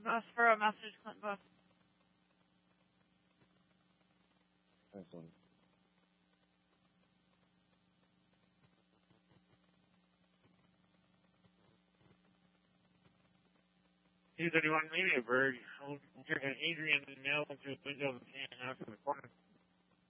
for a message, Clint Buff. Excellent. He's anyone maybe a bird. Adrian nailed into his window and after the corner.